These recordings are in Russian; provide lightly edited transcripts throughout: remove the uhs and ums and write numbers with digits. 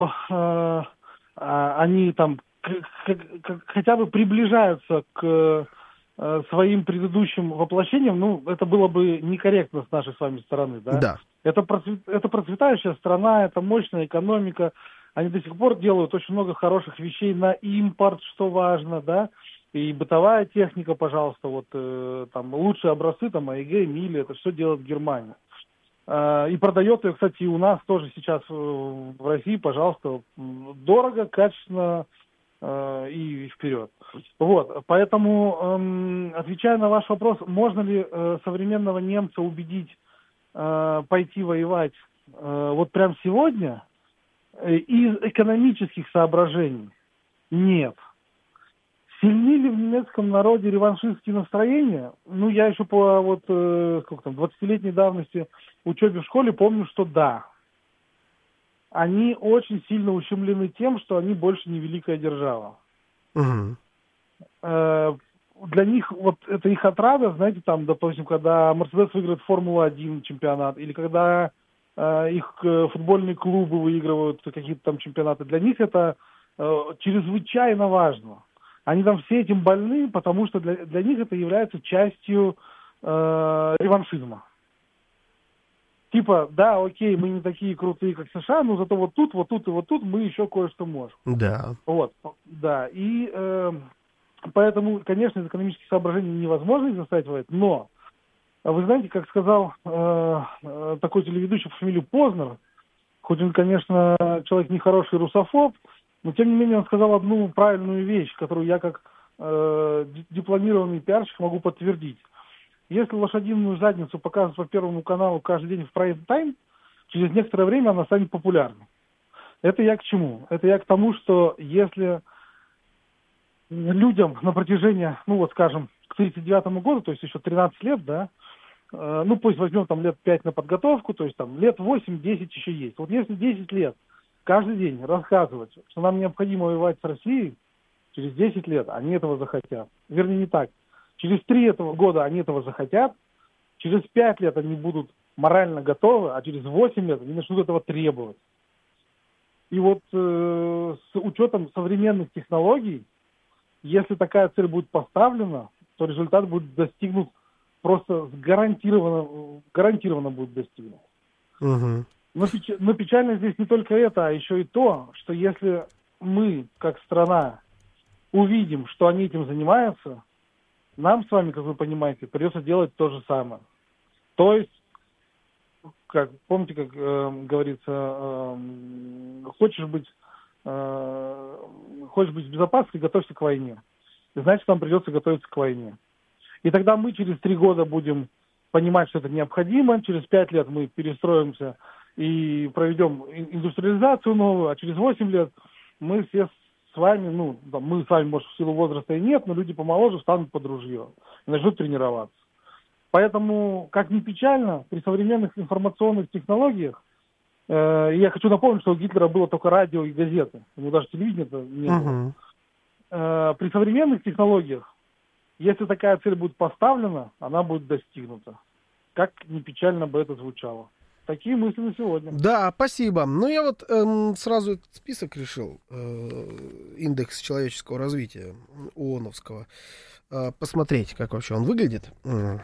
они там хотя бы приближаются к своим предыдущим воплощениям, ну, это было бы некорректно с нашей с вами стороны, да? Да. Это процветающая страна, это мощная экономика, они до сих пор делают очень много хороших вещей на импорт, что важно, да, и бытовая техника, пожалуйста, вот там лучшие образцы, там АЕГ, Мили, это все делает Германия. И продает ее, кстати, и у нас тоже сейчас в России, пожалуйста, дорого, качественно и вперед. Вот, поэтому, отвечая на ваш вопрос, можно ли современного немца убедить пойти воевать вот прямо сегодня из экономических соображений? Нет. Сильны ли в немецком народе реваншистские настроения? Ну, я еще по 20-летней давности учебе в школе помню, что да. Они очень сильно ущемлены тем, что они больше не великая держава. Угу. Для них вот это их отрада, знаете, там, допустим, когда Мерседес выиграет Формулу-1 чемпионат, или когда их футбольные клубы выигрывают какие-то там чемпионаты, для них это чрезвычайно важно. Они там все этим больны, потому что для них это является частью реваншизма. Типа, да, окей, мы не такие крутые, как США, но зато вот тут и вот тут мы еще кое-что можем. Да. Вот, да, и поэтому, конечно, из экономических соображений невозможно их заставить воевать, но вы знаете, как сказал такой телеведущий по фамилии Познер, хоть он, конечно, человек нехороший русофоб, но, тем не менее, он сказал одну правильную вещь, которую я как дипломированный пиарщик могу подтвердить. Если лошадиную задницу показывать по Первому каналу каждый день в прайм-тайм, через некоторое время она станет популярной. Это я к чему? Это я к тому, что если людям на протяжении, ну вот скажем, к 1939 году, то есть еще 13 лет, да, ну пусть возьмем там лет 5 на подготовку, то есть там лет 8-10 еще есть. Вот если 10 лет каждый день рассказывать, что нам необходимо воевать с Россией, через 10 лет они этого захотят. Вернее, не так. Через 3 года они этого захотят, через 5 лет они будут морально готовы, а через 8 лет они начнут этого требовать. И вот с учетом современных технологий, если такая цель будет поставлена, то результат будет достигнут просто гарантированно будет достигнут. Угу. Но печально здесь не только это, а еще и то, что если мы, как страна, увидим, что они этим занимаются, нам с вами, как вы понимаете, придется делать то же самое. То есть, помните, как говорится, хочешь быть в безопасности, готовься к войне. И значит, нам придется готовиться к войне. И тогда мы через 3 года будем понимать, что это необходимо, через 5 лет мы перестроимся и проведем индустриализацию новую, а через 8 лет мы все с вами, мы с вами, может, в силу возраста и нет, но люди помоложе станут под ружье и начнут тренироваться. Поэтому, как ни печально, при современных информационных технологиях, я хочу напомнить, что у Гитлера было только радио и газеты, у него даже телевидения не было. При современных технологиях, если такая цель будет поставлена, она будет достигнута. Как ни печально бы это звучало. Такие мысли на сегодня. Да, спасибо. Ну, я вот сразу этот список решил, индекс человеческого развития ООНовского, посмотреть, как вообще он выглядит.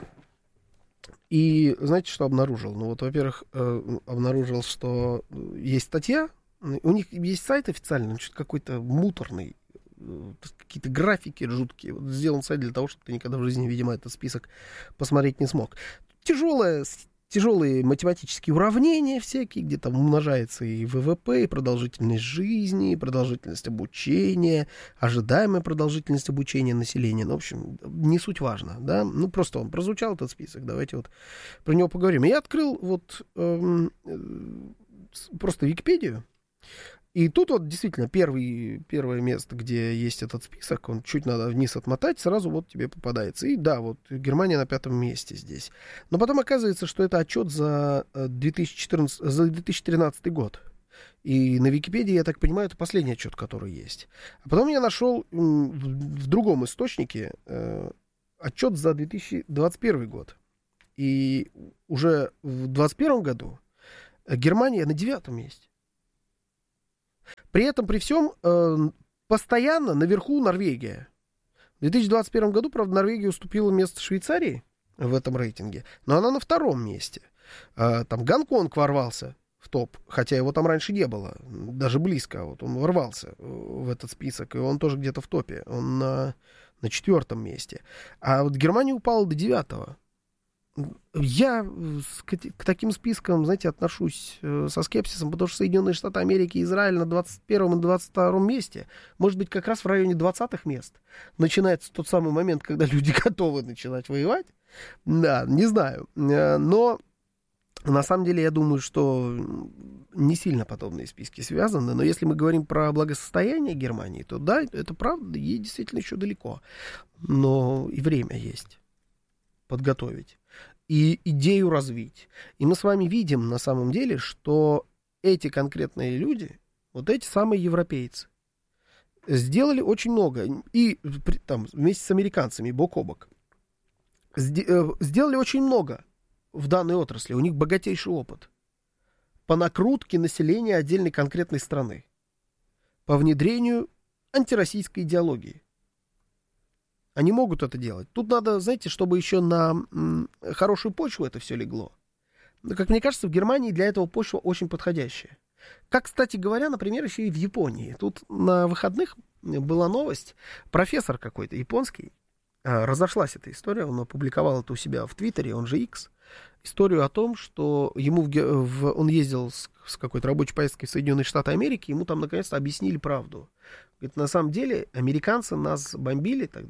И знаете, что обнаружил? Ну, вот, во-первых, обнаружил, что есть статья, у них есть сайт официальный, что-то какой-то муторный, какие-то графики жуткие. Вот сделан сайт для того, чтобы ты никогда в жизни, видимо, этот список посмотреть не смог. Тяжелые математические уравнения всякие, где там умножается и ВВП, и продолжительность жизни, и продолжительность обучения, ожидаемая продолжительность обучения населения. Ну, в общем, не суть важно, да. Ну, просто он прозвучал, этот список, давайте вот про него поговорим. Я открыл вот просто Википедию. И тут вот действительно первое место, где есть этот список, он чуть надо вниз отмотать, сразу вот тебе попадается. И да, вот Германия на 5-м месте здесь. Но потом оказывается, что это отчет за 2013 год. И на Википедии, я так понимаю, это последний отчет, который есть. А потом я нашел в другом источнике отчет за 2021 год. И уже в 2021 году Германия на 9-м месте. При этом, при всем, постоянно наверху Норвегия. В 2021 году, правда, Норвегия уступила место Швейцарии в этом рейтинге, но она на 2-м месте. Там Гонконг ворвался в топ, хотя его там раньше не было, даже близко. Вот он ворвался в этот список, и он тоже где-то в топе. Он на 4-м месте. А вот Германия упала до 9-го. Я к таким спискам, знаете, отношусь со скепсисом, потому что Соединенные Штаты Америки и Израиль на 21-м и 22-м месте. Может быть, как раз в районе 20-х мест начинается тот самый момент, когда люди готовы начинать воевать. Да, не знаю. Но на самом деле я думаю, что не сильно подобные списки связаны. Но если мы говорим про благосостояние Германии, то да, это правда, ей действительно еще далеко. Но и время есть подготовить и идею развить. И мы с вами видим на самом деле, что эти конкретные люди, вот эти самые европейцы, сделали очень много. И там, вместе с американцами, бок о бок, сделали очень много в данной отрасли. У них богатейший опыт по накрутке населения отдельной конкретной страны, по внедрению антироссийской идеологии. Они могут это делать. Тут надо, знаете, чтобы еще на хорошую почву это все легло. Но, как мне кажется, в Германии для этого почва очень подходящая. Как, кстати говоря, например, еще и в Японии. Тут на выходных была новость. Профессор какой-то японский, разошлась эта история, он опубликовал это у себя в Твиттере, он же X, историю о том, что ему он ездил с какой-то рабочей поездкой в Соединенные Штаты Америки, ему там наконец-то объяснили правду. Говорит, на самом деле американцы нас бомбили тогда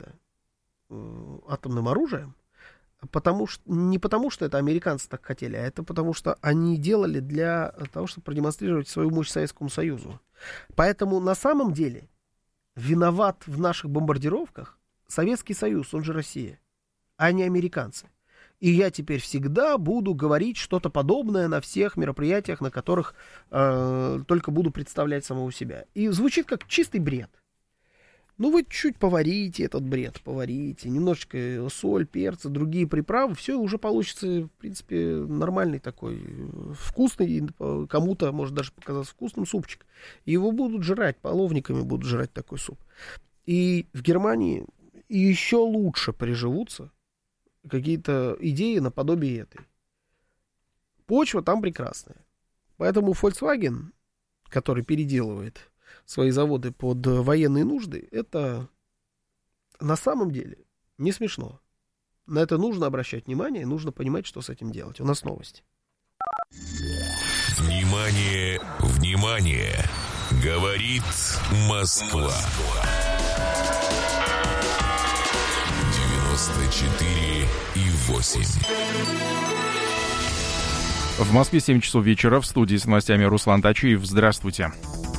атомным оружием, не потому, что это американцы так хотели, а это потому, что они делали для того, чтобы продемонстрировать свою мощь Советскому Союзу. Поэтому на самом деле виноват в наших бомбардировках Советский Союз, он же Россия, а не американцы. И я теперь всегда буду говорить что-то подобное на всех мероприятиях, на которых только буду представлять самого себя. И звучит как чистый бред. Ну, вы чуть поварите этот бред, поварите, немножечко соль, перца, другие приправы, все, уже получится, в принципе, нормальный такой, вкусный, кому-то, может, даже показаться вкусным супчик. И его будут жрать, половниками будут жрать такой суп. И в Германии еще лучше приживутся какие-то идеи наподобие этой. Почва там прекрасная. Поэтому Volkswagen, который переделывает свои заводы под военные нужды, это на самом деле не смешно. На это нужно обращать внимание, и нужно понимать, что с этим делать. У нас новости. Внимание, внимание! Говорит Москва. 94,8. В Москве 7 часов вечера. В студии с новостями Руслан Тачиев. Здравствуйте.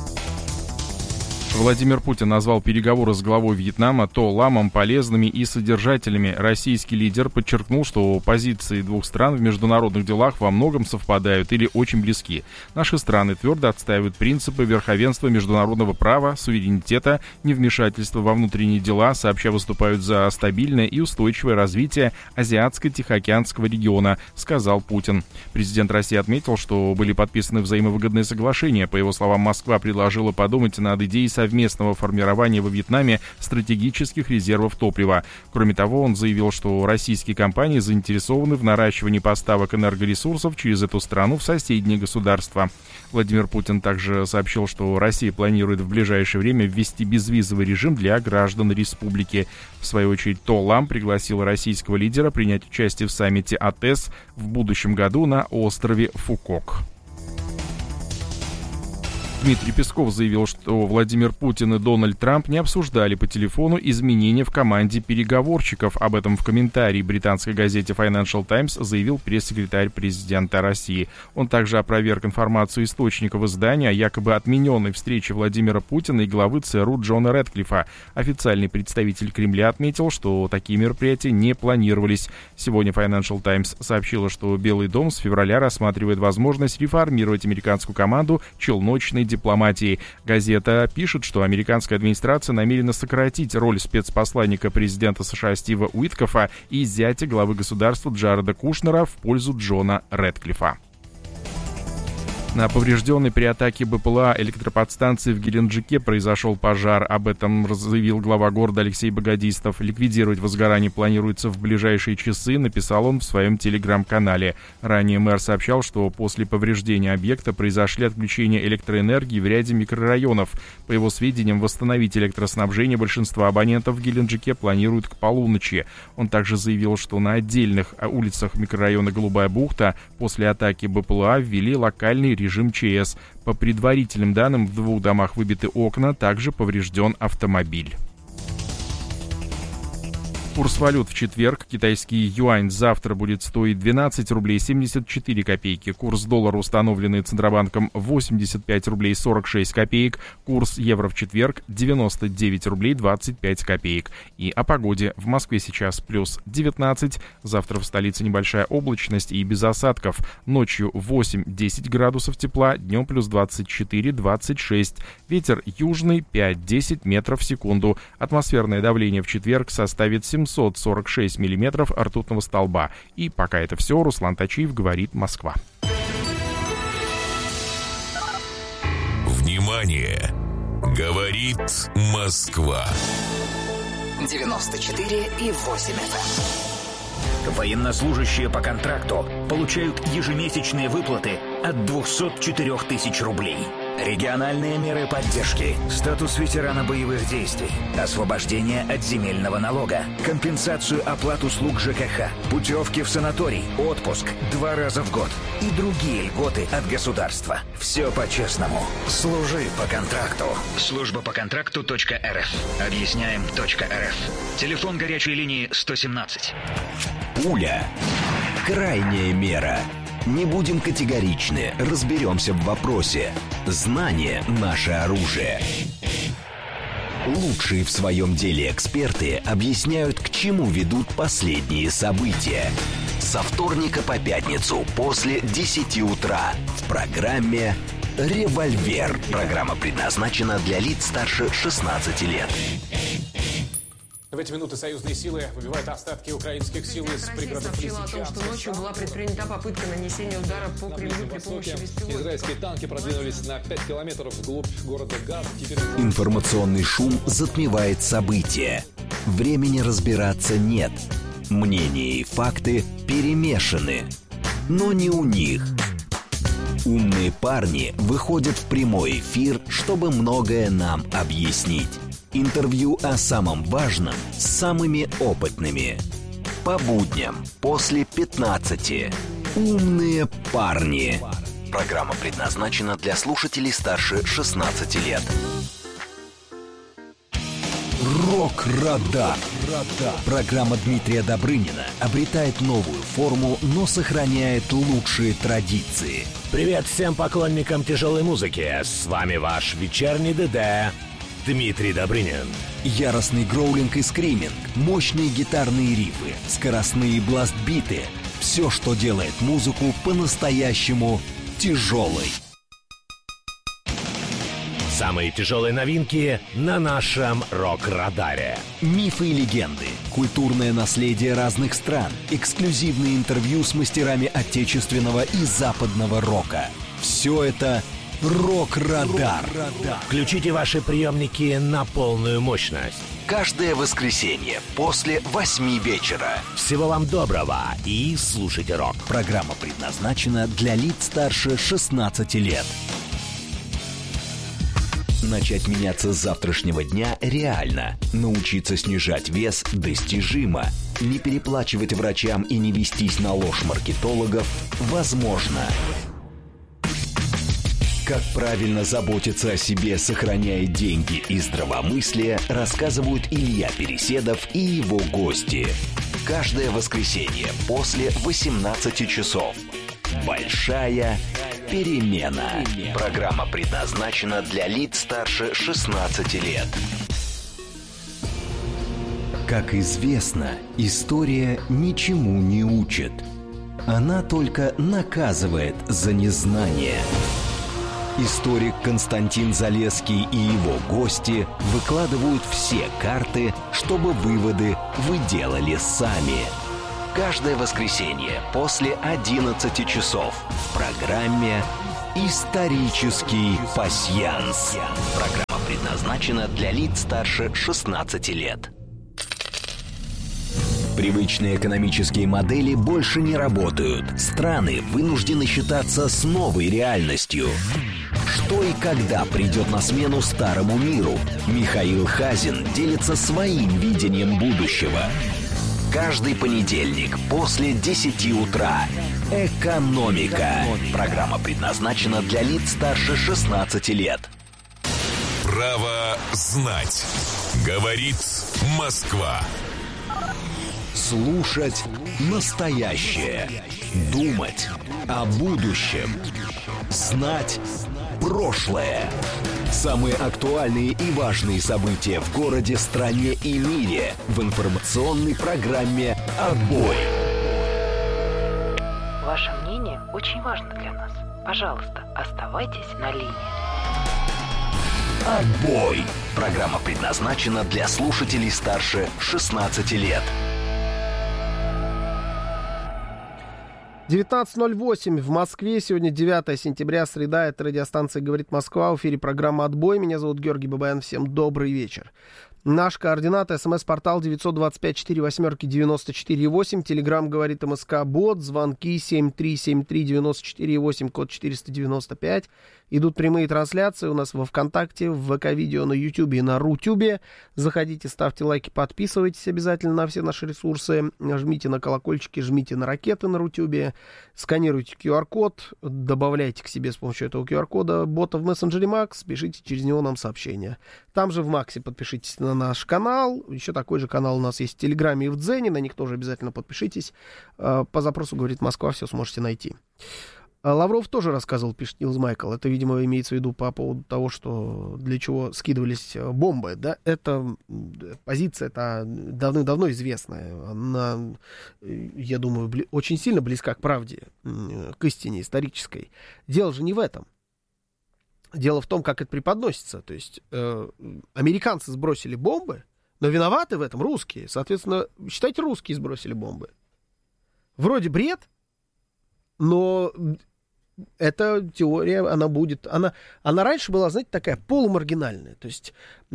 Владимир Путин назвал переговоры с главой Вьетнама то ламом, полезными и содержательными. Российский лидер подчеркнул, что позиции двух стран в международных делах во многом совпадают или очень близки. Наши страны твердо отстаивают принципы верховенства международного права, суверенитета, невмешательства во внутренние дела, сообща выступают за стабильное и устойчивое развитие Азиатско-Тихоокеанского региона, сказал Путин. Президент России отметил, что были подписаны взаимовыгодные соглашения. По его словам, Москва предложила подумать над идеей совместного формирования во Вьетнаме стратегических резервов топлива. Кроме того, он заявил, что российские компании заинтересованы в наращивании поставок энергоресурсов через эту страну в соседние государства. Владимир Путин также сообщил, что Россия планирует в ближайшее время ввести безвизовый режим для граждан республики. В свою очередь, ТОЛАМ пригласил российского лидера принять участие в саммите АТЭС в будущем году на острове Фукок. Дмитрий Песков заявил, что Владимир Путин и Дональд Трамп не обсуждали по телефону изменения в команде переговорщиков. Об этом в комментарии британской газете Financial Times заявил пресс-секретарь президента России. Он также опроверг информацию источников издания о якобы отмененной встрече Владимира Путина и главы ЦРУ Джона Рэдклиффа. Официальный представитель Кремля отметил, что такие мероприятия не планировались. Сегодня Financial Times сообщила, что Белый дом с февраля рассматривает возможность реформировать американскую команду челночной дипломатии. Газета пишет, что американская администрация намерена сократить роль спецпосланника президента США Стива Уиткофа и зятя главы государства Джареда Кушнера в пользу Джона Рэдклиффа. На поврежденной при атаке БПЛА электроподстанции в Геленджике произошел пожар. Об этом заявил глава города Алексей Богодистов. Ликвидировать возгорание планируется в ближайшие часы, написал он в своем телеграм-канале. Ранее мэр сообщал, что после повреждения объекта произошли отключения электроэнергии в ряде микрорайонов. По его сведениям, восстановить электроснабжение большинства абонентов в Геленджике планируют к полуночи. Он также заявил, что на отдельных улицах микрорайона Голубая бухта после атаки БПЛА ввели локальный режим ЧС. По предварительным данным, в 2 домах выбиты окна, также поврежден автомобиль. Курс валют в четверг. Китайский юань завтра будет стоить 12 рублей 74 копейки. Курс доллара, установленный Центробанком, 85 рублей 46 копеек. Курс евро в четверг 99 рублей 25 копеек. И о погоде. В Москве сейчас плюс 19. Завтра в столице небольшая облачность и без осадков. Ночью 8-10 градусов тепла, днем плюс 24-26. Ветер южный 5-10 метров в секунду. Атмосферное давление в четверг составит 746 миллиметров ртутного столба. И пока это все, Руслан Тачиев, говорит Москва. Внимание! Говорит Москва. 94,8 FM. Военнослужащие по контракту получают ежемесячные выплаты от 204 тысяч рублей. Региональные меры поддержки, статус ветерана боевых действий, освобождение от земельного налога, компенсацию оплат услуг ЖКХ, путевки в санаторий, отпуск 2 раза в год и другие льготы от государства. Все по-честному. Служи по контракту. Служба по контракту.рф. Объясняем.рф. Телефон горячей линии 117. Пуля. Крайняя мера. Не будем категоричны, разберемся в вопросе. Знание – наше оружие. Лучшие в своем деле эксперты объясняют, к чему ведут последние события. Со вторника по пятницу после 10 утра в программе «Револьвер». Программа предназначена для лиц старше 16 лет. В эти минуты союзные силы выбивают остатки украинских сил из пригородов Лисичанска. Сообщила о том, что ночью была предпринята попытка нанесения удара по Кремлю при помощи беспилотников. Израильские танки продвинулись на 5 километров вглубь города Газ. Информационный шум затмевает события. Времени разбираться нет. Мнения и факты перемешаны. Но не у них. Умные парни выходят в прямой эфир, чтобы многое нам объяснить. Интервью о самом важном с самыми опытными. По будням после 15. Умные парни. Программа предназначена для слушателей старше 16 лет. Рок-радар. Программа Дмитрия Добрынина обретает новую форму, но сохраняет лучшие традиции. Привет всем поклонникам тяжелой музыки. С вами ваш вечерний ДД Дмитрий Добрынин. Яростный гроулинг и скриминг, мощные гитарные рифы, скоростные бластбиты. Все, что делает музыку по-настоящему тяжелой. Самые тяжелые новинки на нашем рок-радаре. Мифы и легенды, культурное наследие разных стран, эксклюзивные интервью с мастерами отечественного и западного рока. Все это Рок-радар. Включите ваши приемники на полную мощность. Каждое воскресенье после 8 вечера. Всего вам доброго и слушайте рок. Программа предназначена для лиц старше 16 лет. Начать меняться с завтрашнего дня реально. Научиться снижать вес достижимо. Не переплачивать врачам и не вестись на ложь маркетологов возможно. Как правильно заботиться о себе, сохраняя деньги и здравомыслие, рассказывают Илья Переседов и его гости. Каждое воскресенье после 18 часов. Большая перемена. Программа предназначена для лиц старше 16 лет. Как известно, история ничему не учит. Она только наказывает за незнание. Историк Константин Залесский и его гости выкладывают все карты, чтобы выводы вы делали сами. Каждое воскресенье после 11 часов в программе Исторический пасьянс. Программа предназначена для лиц старше 16 лет. Привычные экономические модели больше не работают. Страны вынуждены считаться с новой реальностью. Что и когда придет на смену старому миру? Михаил Хазин делится своим видением будущего. Каждый понедельник после 10 утра. «Экономика». Программа предназначена для лиц старше 16 лет. Право знать. Говорит Москва. Слушать настоящее. Думать о будущем. Знать прошлое. Самые актуальные и важные события в городе, стране и мире в информационной программе «Отбой». Ваше мнение очень важно для нас. Пожалуйста, оставайтесь на линии. «Отбой». Программа предназначена для слушателей старше 16 лет. 19:08 в Москве. Сегодня 9 сентября, среда. Это радиостанция «Говорит Москва». В эфире программа «Отбой». Меня зовут Георгий Бабаян. Всем добрый вечер. Наш координат, смс-портал 925-48-94-8. Телеграм «Говорит МСК» бот. Звонки 7373-94-8, код 495. Идут прямые трансляции у нас во ВКонтакте, в ВК-видео, на Ютубе и на Рутюбе. Заходите, ставьте лайки, подписывайтесь обязательно на все наши ресурсы. Жмите на колокольчики, жмите на ракеты на Рутюбе. Сканируйте QR-код, добавляйте к себе с помощью этого QR-кода бота в мессенджере Макс, пишите через него нам сообщения. Там же в Максе подпишитесь на наш канал. Еще такой же канал у нас есть в Телеграме и в Дзене. На них тоже обязательно подпишитесь. По запросу «Говорит Москва» все сможете найти. Лавров тоже рассказывал, пишет Нилс Майкл. Это, видимо, имеется в виду по поводу того, что для чего скидывались бомбы. Да? Это позиция-то давным-давно известная. Она, я думаю, очень сильно близка к правде, к истине исторической. Дело же не в этом. Дело в том, как это преподносится. То есть американцы сбросили бомбы, но виноваты в этом русские. Соответственно, считайте, русские сбросили бомбы. Вроде бред, но эта теория, она будет... Она раньше была, знаете, такая полумаргинальная. То есть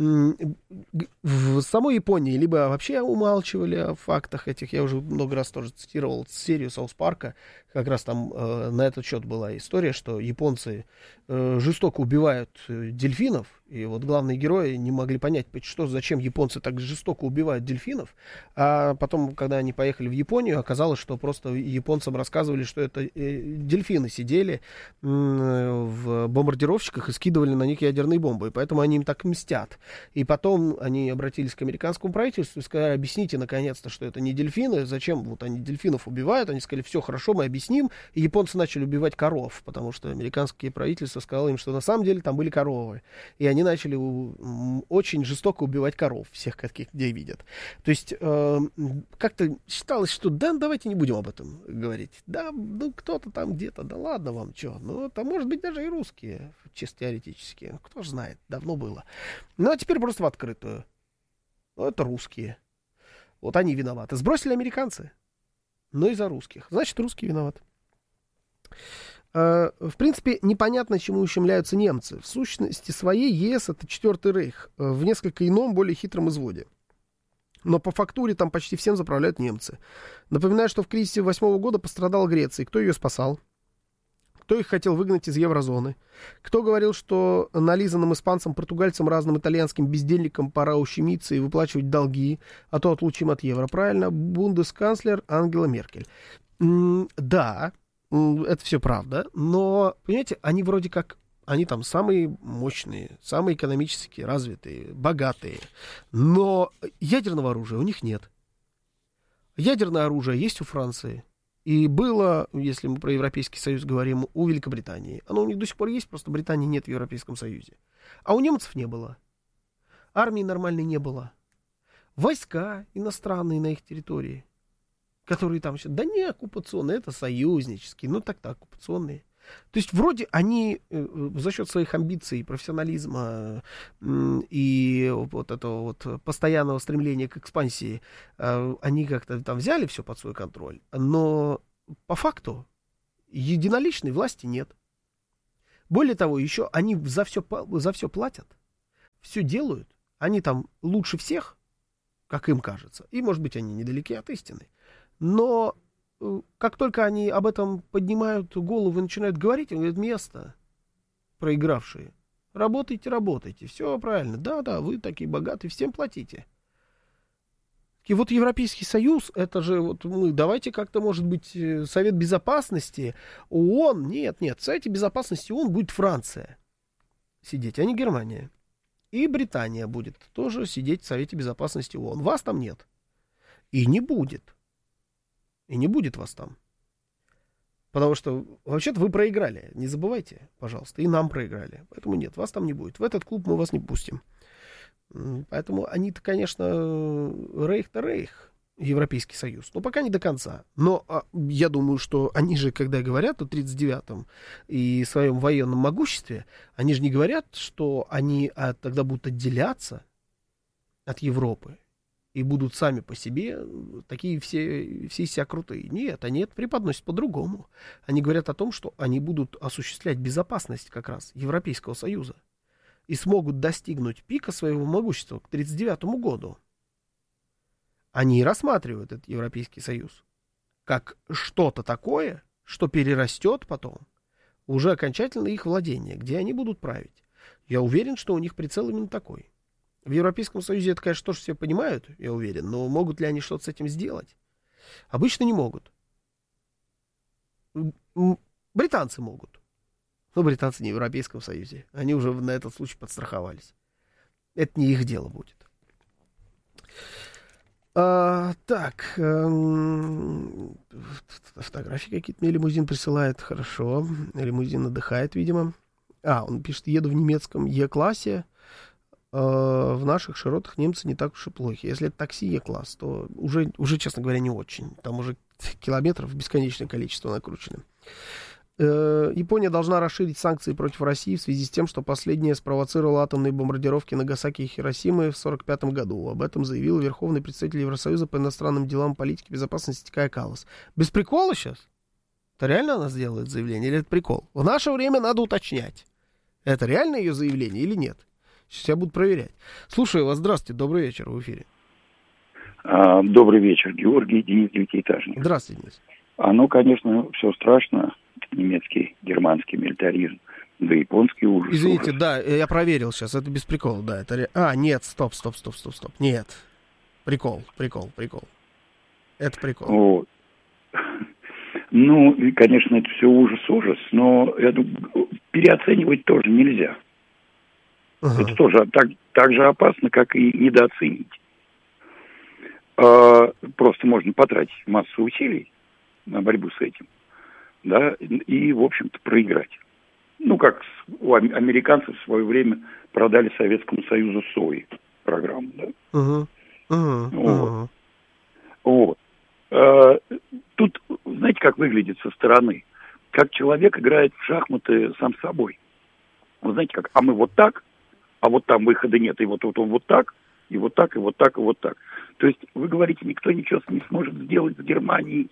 в самой Японии либо вообще умалчивали о фактах этих. Я уже много раз тоже цитировал серию Саус Парка. Как раз там на этот счет была история, что японцы жестоко убивают дельфинов. И вот главные герои не могли понять, зачем японцы так жестоко убивают дельфинов. А потом, когда они поехали в Японию, оказалось, что просто японцам рассказывали, что это дельфины сидели в бомбардировщиках и скидывали на них ядерные бомбы. И поэтому они им так мстят. И потом они обратились к американскому правительству и сказали: объясните наконец-то, что это не дельфины, зачем вот они дельфинов убивают. Они сказали: все хорошо, мы объясним. И японцы начали убивать коров, потому что американское правительство сказало им, что на самом деле там были коровы. И они начали очень жестоко убивать коров, всех, каких где видят. То есть как-то считалось, что да, давайте не будем об этом говорить. Да, ну кто-то там где-то, да ладно вам, что. Ну, это может быть даже и русские, чисто теоретически. Кто ж знает, давно было. Ну, а теперь просто в открытую. Ну, это русские. Вот они виноваты. Сбросили американцы. Но из-за русских. Значит, русские виноваты. В принципе, непонятно, чему ущемляются немцы. В сущности своей ЕС — это Четвертый Рейх в несколько ином, более хитром изводе. Но по фактуре там почти всем заправляют немцы. Напоминаю, что в кризисе 2008 года пострадала Греция. Кто ее спасал? Кто их хотел выгнать из еврозоны? Кто говорил, что нализанным испанцам, португальцам, разным итальянским бездельникам пора ущемиться и выплачивать долги, а то отлучим от евро? Правильно, бундесканцлер Ангела Меркель. Да, это все правда, но, понимаете, они вроде как, они там самые мощные, самые экономически развитые, богатые, но ядерного оружия у них нет. Ядерное оружие есть у Франции. И было, если мы про Европейский Союз говорим, у Великобритании. Оно у них до сих пор есть, просто Британии нет в Европейском Союзе. А у немцев не было. Армии нормальной не было. Войска иностранные на их территории, которые там сейчас... Да не оккупационные, это союзнические, ну так-то оккупационные. То есть вроде они за счет своих амбиций, профессионализма и вот этого вот постоянного стремления к экспансии, они как-то там взяли все под свой контроль, но по факту единоличной власти нет. Более того, еще они за все платят, все делают. Они там лучше всех, как им кажется. И, может быть, они недалеки от истины. Но как только они об этом поднимают голову и начинают говорить, они говорят: место, проигравшие. Работайте, все правильно. Да, вы такие богатые, всем платите. И вот Европейский Союз, это же вот мы, давайте как-то, может быть, Совет Безопасности, ООН, нет, в Совете Безопасности ООН будет Франция сидеть, а не Германия. И Британия будет тоже сидеть в Совете Безопасности ООН. Вас там нет. И не будет. И не будет вас там. Потому что, вообще-то, вы проиграли. Не забывайте, пожалуйста. И нам проиграли. Поэтому нет, вас там не будет. В этот клуб мы вас не пустим. Поэтому они-то, конечно, рейх-то рейх, Европейский Союз. Но пока не до конца. Но я думаю, что они же, когда говорят о 1939-м и своем военном могуществе, они же не говорят, что они тогда будут отделяться от Европы и будут сами по себе такие все из себя крутые. Нет, они это преподносят по-другому. Они говорят о том, что они будут осуществлять безопасность как раз Европейского Союза и смогут достигнуть пика своего могущества к 1939 году. Они рассматривают этот Европейский Союз как что-то такое, что перерастет потом уже окончательно их владение, где они будут править. Я уверен, что у них прицел именно такой. В Европейском Союзе это, конечно, тоже все понимают, я уверен, но могут ли они что-то с этим сделать? Обычно не могут. Британцы могут. Но британцы не в Европейском Союзе. Они уже на этот случай подстраховались. Это не их дело будет. Фотографии какие-то мне лимузин присылает. Хорошо. Лимузин отдыхает, видимо. Он пишет: еду в немецком Е-классе. В наших широтах немцы не так уж и плохи. Если это такси Е-класс, то уже, честно говоря, не очень. Там уже километров бесконечное количество накручено. Япония должна расширить санкции против России в связи с тем, что последняя спровоцировала атомные бомбардировки Нагасаки и Хиросимы в 1945 году. Об этом заявил верховный представитель Евросоюза по иностранным делам, политике, безопасности Кая Каллас. Без прикола сейчас? Это реально она сделает заявление или это прикол? В наше время надо уточнять, это реально ее заявление или нет. Сейчас я буду проверять. Слушаю вас. Здравствуйте. Добрый вечер. В эфире. Добрый вечер. Георгий, Денис, девятиэтажник. Здравствуйте, Денис. Конечно, все страшно. Немецкий, германский милитаризм. Да японский ужас. Извините, да, я проверил сейчас. Это без прикола, да. Это... нет, стоп. Нет. Прикол. Это прикол. Вот. Конечно, это все ужас, но я думаю, переоценивать тоже нельзя. Это тоже так же опасно, как и недооценить. Просто можно потратить массу усилий на борьбу с этим, да, и, в общем-то, проиграть. Как у американцев в свое время продали Советскому Союзу СОИ программу, да. Вот. Тут, знаете, как выглядит со стороны? Как человек играет в шахматы сам с собой. Вы знаете, как? А мы вот так, а вот там выхода нет, и вот он вот так, и вот так, и вот так, и вот так. То есть, вы говорите, никто ничего не сможет сделать с Германией,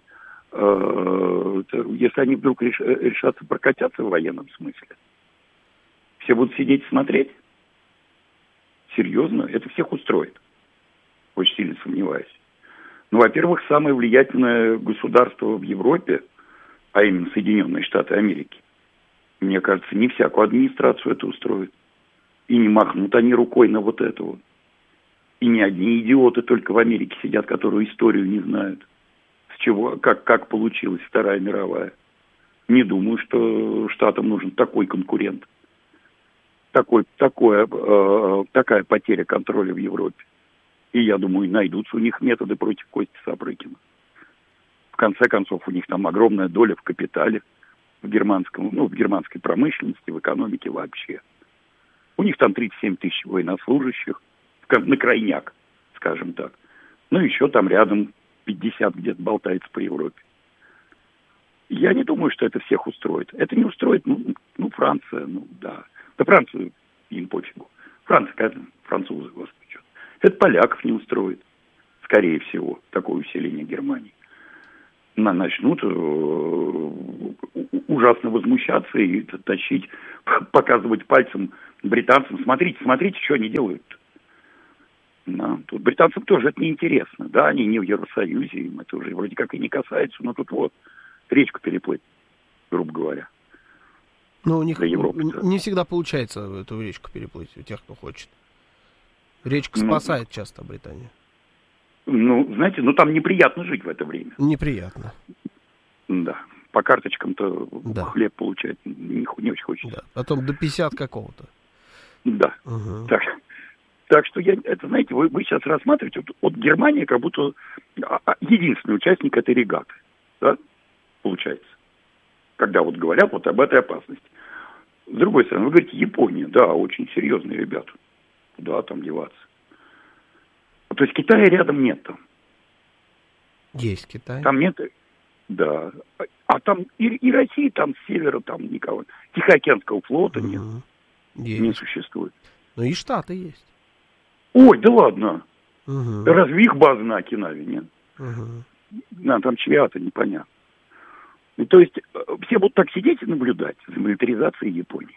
если они вдруг решатся прокатятся в военном смысле. Все будут сидеть и смотреть? Серьезно? Это всех устроит? Очень сильно сомневаюсь. Во-первых, самое влиятельное государство в Европе, а именно Соединенные Штаты Америки, мне кажется, не всякую администрацию это устроит. И не махнут они рукой на вот это вот. И не одни идиоты только в Америке сидят, которые историю не знают. С чего, как получилась Вторая мировая. Не думаю, что Штатам нужен такой конкурент. Такая потеря контроля в Европе. И я думаю, найдутся у них методы против Кости Сапрыкина. В конце концов, у них там огромная доля в капитале, в германской промышленности, в экономике вообще. У них там 37 тысяч военнослужащих, на крайняк, скажем так. Еще там рядом 50 где-то болтается по Европе. Я не думаю, что это всех устроит. Это не устроит, Франция, да. Да Францию им пофигу. Франция, конечно, французы, господи. Это поляков не устроит, скорее всего, такое усиление Германии. начнут ужасно возмущаться и тащить, показывать пальцем британцам. Смотрите, что они делают. Да. Тут британцам тоже это неинтересно. Да, они не в Евросоюзе, им это уже вроде как и не касается, но тут вот речку переплыть, грубо говоря. Но у них не всегда получается эту речку переплыть, у тех, кто хочет. Речка спасает часто Британию. Знаете, там неприятно жить в это время. Неприятно. Да. По карточкам-то хлеб получать не очень хочется. Да. Потом до 50 какого-то. Да. Угу. Так что, это, знаете, вы сейчас рассматриваете, вот Германия как будто единственный участник этой регаты. Да? Получается. Когда вот говорят вот об этой опасности. С другой стороны, вы говорите, Япония, да, очень серьезные ребята. Куда там деваться? То есть Китая рядом нет там. Есть Китай. Там нет, да. А там и России там с севера там никого. Тихоокеанского флота нет. Не существует. Ну и Штаты есть. Ой, да ладно. Разве их база на Окинаве нет? Там чья-то непонятно. То есть все будут так сидеть и наблюдать за милитаризацией Японии.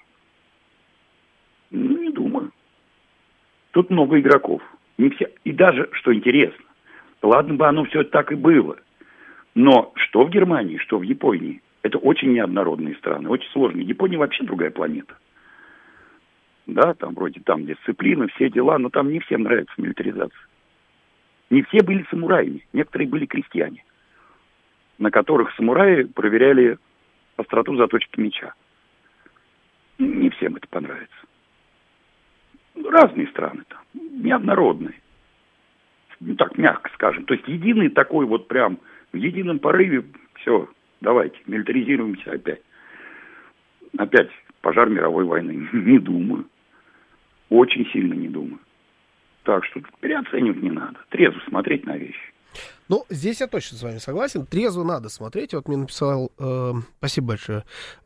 Не думаю. Тут много игроков. Не все. И даже, что интересно, ладно бы оно все так и было, но что в Германии, что в Японии, это очень неоднородные страны, очень сложные. Япония вообще другая планета. Да, там вроде там дисциплина, все дела, но там не всем нравится милитаризация. Не все были самураями, некоторые были крестьяне, на которых самураи проверяли остроту заточки меча. Не всем это понравится. Разные страны там, неоднородные. Так, мягко скажем. То есть единый такой вот прям, в едином порыве, все, давайте, милитаризируемся опять. Опять пожар мировой войны. Не думаю. Очень сильно не думаю. Так что переоценивать не надо. Трезво смотреть на вещи. Ну, здесь я точно с вами согласен. Трезво надо смотреть. Вот мне написал, спасибо большое,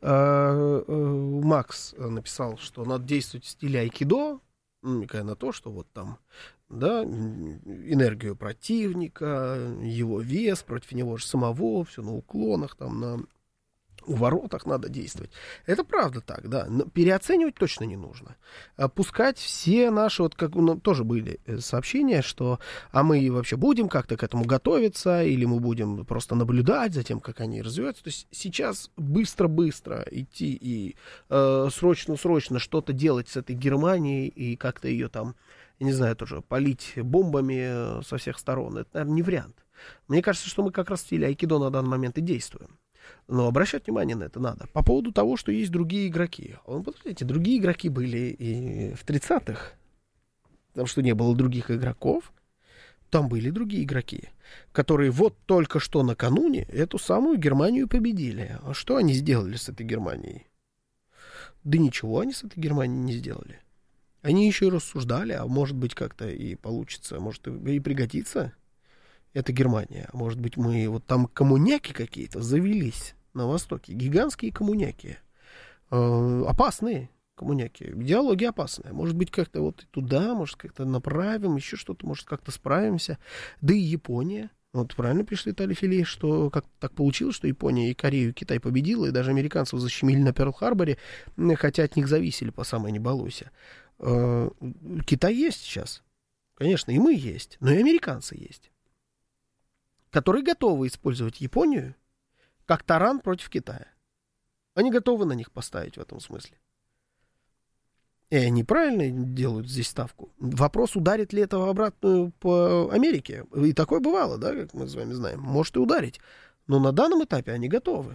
Макс написал, что надо действовать в стиле айкидо, намекая на то, что вот там, да, энергию противника, его вес против него же самого, все на уклонах, там, на уворотах надо действовать. Это правда так, да, но переоценивать точно не нужно. Пускать все наши, вот как тоже были сообщения, что мы вообще будем как-то к этому готовиться, или мы будем просто наблюдать за тем, как они развиваются. То есть сейчас быстро-быстро идти и срочно-срочно что-то делать с этой Германией и как-то ее там, я не знаю, тоже полить бомбами со всех сторон, это, наверное, не вариант. Мне кажется, что мы как раз в стиле айкидо на данный момент и действуем. Но обращать внимание на это надо. По поводу того, что есть другие игроки. Посмотрите, другие игроки были и в 30-х. Потому что не было других игроков. Там были другие игроки, которые вот только что накануне эту самую Германию победили. А что они сделали с этой Германией? Да ничего они с этой Германией не сделали. Они еще и рассуждали, а может быть как-то и получится, может и пригодится. Это Германия. А может быть, мы вот там коммуняки какие-то завелись на Востоке. Гигантские коммуняки. Опасные коммуняки. Идеология опасная. Может быть, как-то вот туда, может, как-то направим, еще что-то, может, как-то справимся. Да и Япония. Вот правильно пишет Виталий Филей, что как так получилось, что Япония и Корею, и Китай победила, и даже американцев защемили на Перл-Харборе, хотя от них зависели по самой не балуйся. Китай есть сейчас. Конечно, и мы есть, но и американцы есть, которые готовы использовать Японию как таран против Китая. Они готовы на них поставить в этом смысле. И они правильно делают здесь ставку. Вопрос, ударит ли это в обратную по Америке. И такое бывало, да, как мы с вами знаем. Может и ударить. Но на данном этапе они готовы.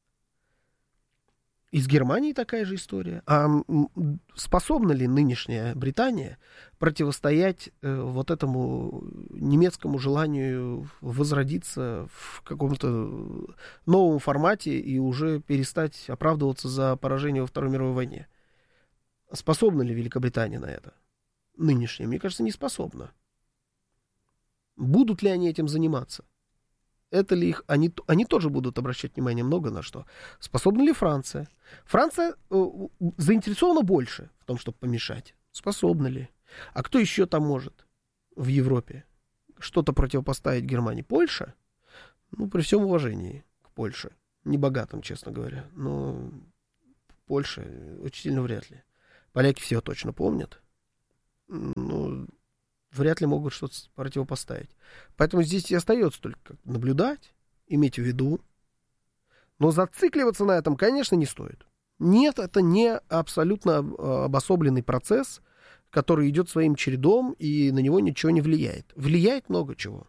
И с Германией такая же история. А способна ли нынешняя Британия противостоять вот этому немецкому желанию возродиться в каком-то новом формате и уже перестать оправдываться за поражение во Второй мировой войне? Способна ли Великобритания на это? Нынешняя, мне кажется, не способна. Будут ли они этим заниматься? Это ли их... Они тоже будут обращать внимание много на что. Способна ли Франция? Франция заинтересована больше в том, чтобы помешать. Способна ли? А кто еще там может в Европе что-то противопоставить Германии? Польша? Ну, при всем уважении к Польше. Небогатым, честно говоря. Но Польша очень сильно вряд ли. Поляки все точно помнят. Но вряд ли могут что-то противопоставить. Поэтому здесь и остается только наблюдать, иметь в виду. Но зацикливаться на этом, конечно, не стоит. Нет, это не абсолютно обособленный процесс, который идет своим чередом, и на него ничего не влияет. Влияет много чего.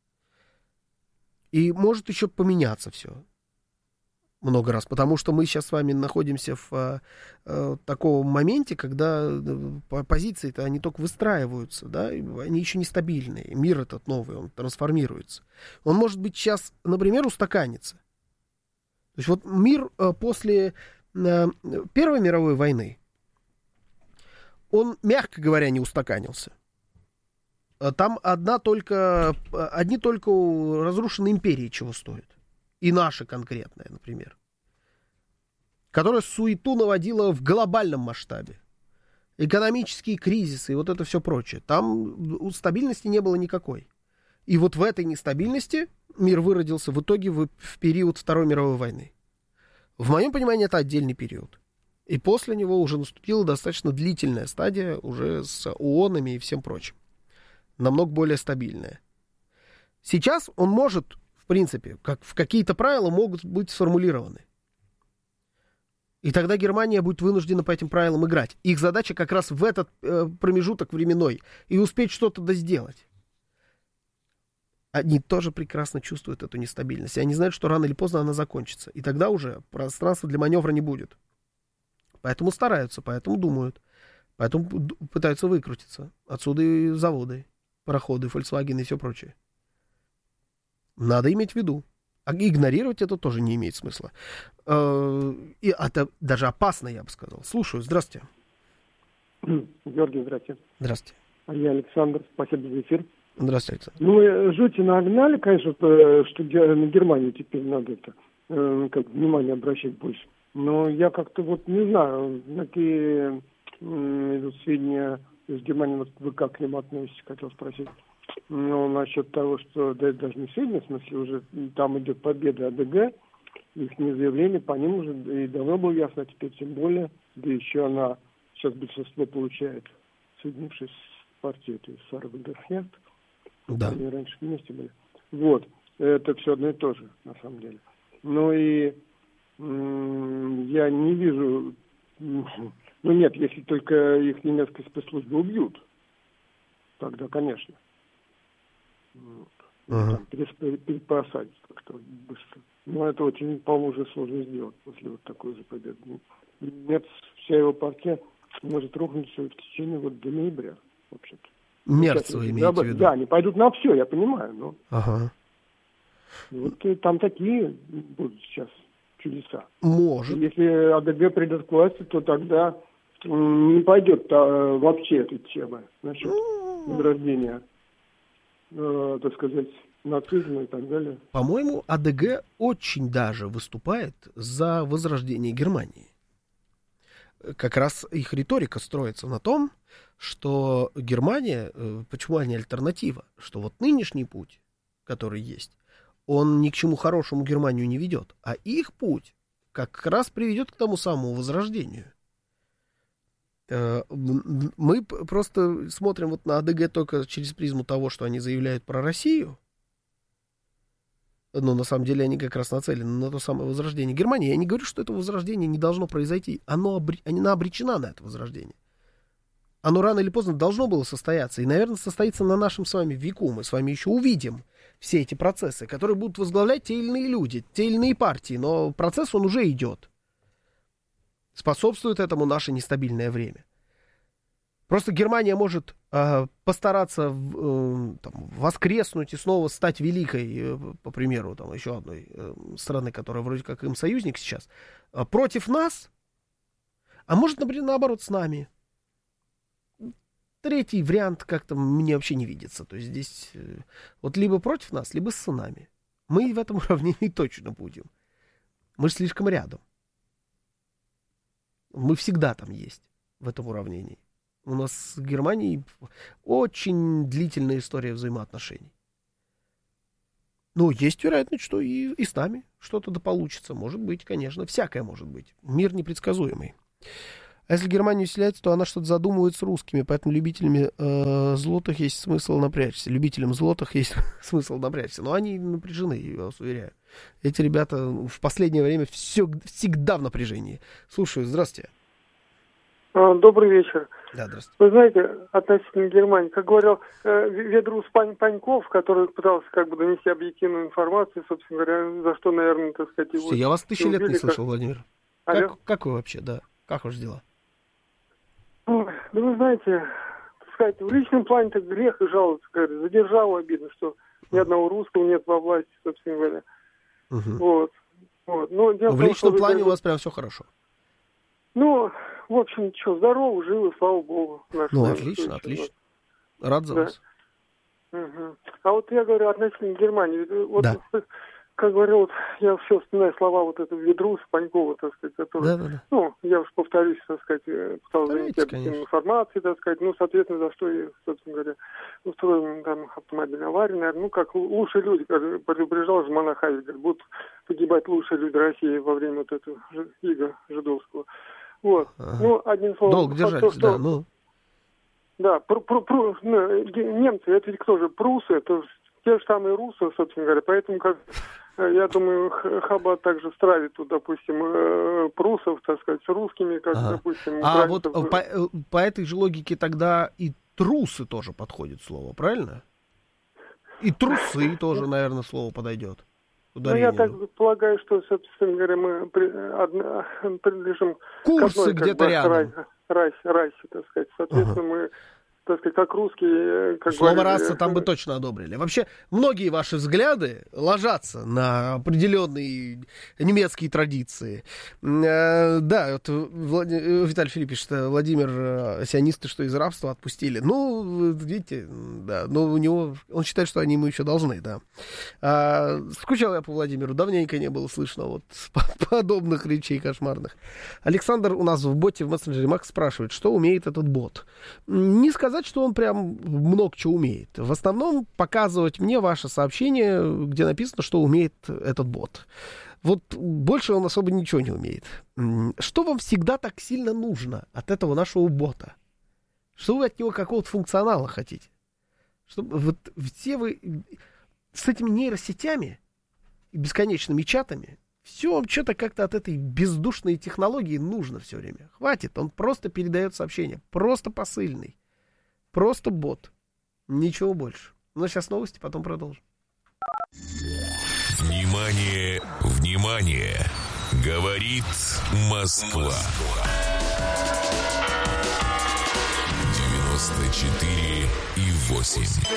И может еще поменяться все много раз, потому что мы сейчас с вами находимся в таком моменте, когда позиции-то они только выстраиваются, да, они еще не стабильные. Мир этот новый, он трансформируется. Он, может быть, сейчас, например, устаканится. То есть вот мир после Первой мировой войны, он, мягко говоря, не устаканился. Там одни только разрушенные империи чего стоят. И наша конкретная, например. Которая суету наводила в глобальном масштабе. Экономические кризисы и вот это все прочее. Там стабильности не было никакой. И вот в этой нестабильности мир выродился в итоге в период Второй мировой войны. В моем понимании это отдельный период. И после него уже наступила достаточно длительная стадия уже с ООНами и всем прочим. Намного более стабильная. Сейчас он может, в принципе, какие-то правила могут быть сформулированы. И тогда Германия будет вынуждена по этим правилам играть. Их задача как раз в этот промежуток временной и успеть что-то сделать. Они тоже прекрасно чувствуют эту нестабильность. И они знают, что рано или поздно она закончится. И тогда уже пространства для маневра не будет. Поэтому стараются, поэтому думают. Поэтому пытаются выкрутиться. Отсюда и заводы, пароходы, Volkswagen и все прочее. Надо иметь в виду. А игнорировать это тоже не имеет смысла. И это даже опасно, я бы сказал. Слушаю. Здравствуйте. Георгий, здравствуйте. Здравствуйте. А я Александр. Спасибо за эфир. Здравствуйте. Ну, жути нагнали, конечно, что на Германию теперь надо это, как внимание обращать больше. Но я как-то вот не знаю, какие идут сведения из Германии, вот вы как к ним относитесь, хотел спросить. Ну, насчет того, что, да, даже не сведения, в смысле, уже там идет победа АДГ, их заявление по ним уже и давно было ясно, а теперь тем более, да еще она сейчас большинство получает, соединившись с партией, то есть Сара Вальдерхерст. Да. Они раньше вместе были. Вот. Это все одно и то же, на самом деле. Ну и я не вижу... Ну нет, если только их немецкие спецслужбы убьют. Тогда, конечно. Там перепосадят как-то быстро. Но это очень, по-моему, уже сложно сделать после вот такой же победы. Нет, вся его партия может рухнуть в течение вот до ноября, вообще-то. Мерцево имеете в виду? Да, они пойдут на все, я понимаю, но... Ага. Вот там такие будут сейчас чудеса. Может. Если АДГ придет к власти, то тогда не пойдет вообще эта тема насчет возрождения, так сказать, нацизма и так далее. По-моему, АДГ очень даже выступает за возрождение Германии. Как раз их риторика строится на том, что Германия, почему они альтернатива, что вот нынешний путь, который есть, он ни к чему хорошему Германию не ведет, а их путь как раз приведет к тому самому возрождению. Мы просто смотрим вот на АДГ только через призму того, что они заявляют про Россию, но на самом деле они как раз нацелены на то самое возрождение Германии. Я не говорю, что это возрождение не должно произойти. Она обречена на это возрождение. Оно рано или поздно должно было состояться. И, наверное, состоится на нашем с вами веку. Мы с вами еще увидим все эти процессы, которые будут возглавлять те или иные люди, те или иные партии. Но процесс, он уже идет. Способствует этому наше нестабильное время. Просто Германия может постараться воскреснуть и снова стать великой, по примеру, там, еще одной страны, которая вроде как им союзник сейчас, против нас, а может, например, наоборот, с нами. Третий вариант как-то мне вообще не видится. То есть здесь вот либо против нас, либо с нами. Мы в этом уравнении точно будем. Мы же слишком рядом. Мы всегда там есть, в этом уравнении. У нас с Германией очень длительная история взаимоотношений. Ну, есть вероятность, что и с нами что-то да получится. Может быть, конечно, всякое может быть. Мир непредсказуемый. А если Германия усиляется, то она что-то задумывает с русскими, поэтому любителями злотых есть смысл напрячься. Любителям злотых есть смысл напрячься. Но они напряжены, я вас уверяю. Эти ребята в последнее время всегда в напряжении. Слушаю, здравствуйте. Добрый вечер. Да, здравствуйте. Вы знаете, относительно Германии, как говорил Ведрус Паньков, который пытался как бы донести объективную информацию, собственно говоря, за что, наверное, так сказать, его... Я вас 1000 лет не слышал, Владимир. Как вы вообще, да? Как ваши дела? Ну, вы знаете, так сказать, в личном плане-то грех и жаловаться, говорят, за державу обидно, что ни одного русского нет во власти, собственно говоря. Вот. Но в личном плане у вас прям все хорошо. Ну, в общем, что, здорово, живы, слава богу. Отлично. Рад за вас. А вот я говорю относительно Германии. Вот, как говорил, вот, я все вспоминаю слова вот этого Ведруса Панькова, так сказать, который, я уж повторюсь, так сказать, пытался занять объективную информацию, так сказать, соответственно, за что и, собственно говоря, устроен там автомобильная авария, наверное, как лучшие люди, как предупреждал же монах Хавель, говорит, будут погибать лучшие люди России во время вот этого ига жидовского. Вот. Одним словом... Долго держались, да, Да, немцы, это ведь кто же, прусы, это те же самые русы, собственно говоря, поэтому, как я думаю, Хаббат также стравит тут, допустим, прусов, так сказать, с русскими, как, допустим... А вот по этой же логике тогда и трусы тоже подходит слово, правильно? И трусы тоже, наверное, слово подойдет. Я так полагаю, что, собственно говоря, мы принадлежим курсы где-то рядом. Расе, так сказать. Соответственно, мы, так сказать, как русские... Слово «раса» там бы точно одобрили. Вообще, многие ваши взгляды ложатся на определенные немецкие традиции. Да, вот Виталий Филипп пишет, Владимир, сионисты, что из рабства отпустили. Ну, видите, да, но у него, он считает, что они ему еще должны, да. Скучал я по Владимиру, давненько не было слышно вот подобных речей кошмарных. Александр у нас в боте в мессенджере Макс спрашивает, что умеет этот бот. Не сказать, что он прям много чего умеет. В основном показывать мне ваше сообщение, где написано, что умеет этот бот. Вот больше он особо ничего не умеет. Что вам всегда так сильно нужно от этого нашего бота? Что вы от него какого-то функционала хотите? Чтобы вот все вы с этими нейросетями и бесконечными чатами, все вам что-то как-то от этой бездушной технологии нужно все время. Хватит, он просто передает сообщение, просто посыльный. Просто бот. Ничего больше. Ну, сейчас новости, потом продолжим. Внимание, внимание! Говорит Москва. 94,8.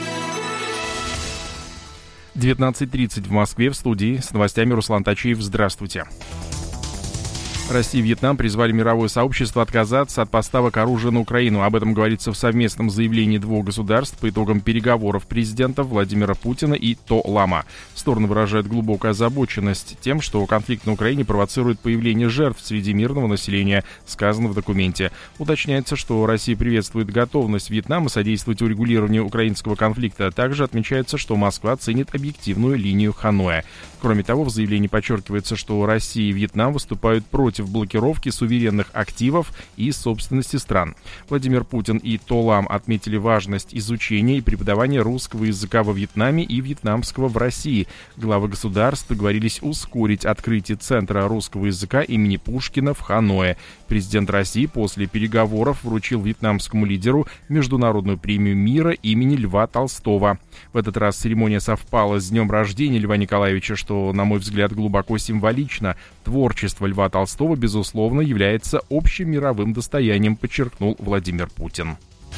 19:30 в Москве, в студии с новостями Руслан Тачиев. Здравствуйте. Россия и Вьетнам призвали мировое сообщество отказаться от поставок оружия на Украину. Об этом говорится в совместном заявлении двух государств по итогам переговоров президентов Владимира Путина и То Лама. Стороны выражают глубокую озабоченность тем, что конфликт на Украине провоцирует появление жертв среди мирного населения, сказано в документе. Уточняется, что Россия приветствует готовность Вьетнама содействовать урегулированию украинского конфликта. Также отмечается, что Москва ценит объективную линию Ханоя. Кроме того, в заявлении подчеркивается, что Россия и Вьетнам выступают против блокировки суверенных активов и собственности стран. Владимир Путин и То Лам отметили важность изучения и преподавания русского языка во Вьетнаме и вьетнамского в России. Главы государств договорились ускорить открытие Центра русского языка имени Пушкина в Ханое. Президент России после переговоров вручил вьетнамскому лидеру Международную премию мира имени Льва Толстого. В этот раз церемония совпала с днем рождения Льва Николаевича, что, на мой взгляд, глубоко символично. Творчество Льва Толстого, безусловно, является общим мировым достоянием, подчеркнул Владимир Путин.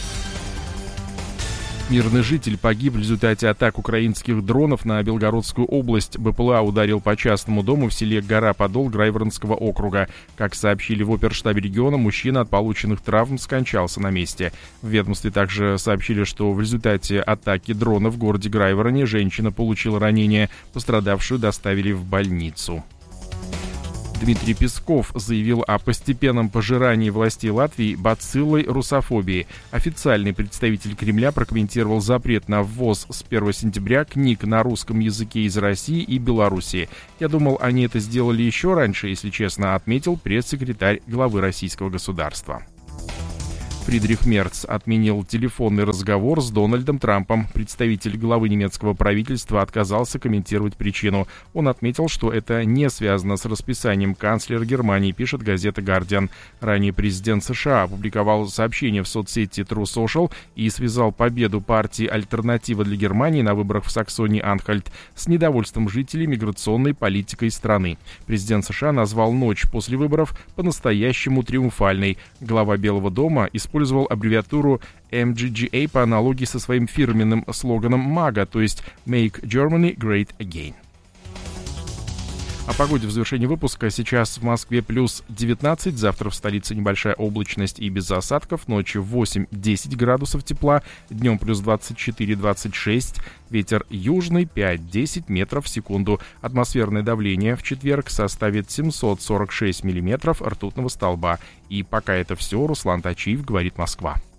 Мирный житель погиб в результате атак украинских дронов на Белгородскую область. БПЛА ударил по частному дому в селе Гора-Подол Грайворонского округа. Как сообщили в оперштабе региона, мужчина от полученных травм скончался на месте. В ведомстве также сообщили, что в результате атаки дрона в городе Грайвороне женщина получила ранение. Пострадавшую доставили в больницу. Дмитрий Песков заявил о постепенном пожирании властей Латвии бациллой русофобии. Официальный представитель Кремля прокомментировал запрет на ввоз с 1 сентября книг на русском языке из России и Белоруссии. «Я думал, они это сделали еще раньше, если честно», отметил пресс-секретарь главы российского государства. Фридрих Мерц отменил телефонный разговор с Дональдом Трампом. Представитель главы немецкого правительства отказался комментировать причину. Он отметил, что это не связано с расписанием канцлера Германии, пишет газета «Гардиан». Ранее президент США опубликовал сообщение в соцсети True Social и связал победу партии «Альтернатива для Германии» на выборах в Саксонии-Анхальт с недовольством жителей миграционной политикой страны. Президент США назвал ночь после выборов по-настоящему триумфальной. Глава Белого дома использовал аббревиатуру MGGA по аналогии со своим фирменным слоганом MAGA, то есть Make Germany Great Again. О погоде в завершении выпуска. Сейчас в Москве плюс 19, завтра в столице небольшая облачность и без осадков, ночью 8-10 градусов тепла, днем плюс 24-26, ветер южный 5-10 метров в секунду. Атмосферное давление в четверг составит 746 миллиметров ртутного столба. И пока это все, Руслан Тачиев, говорит Москва.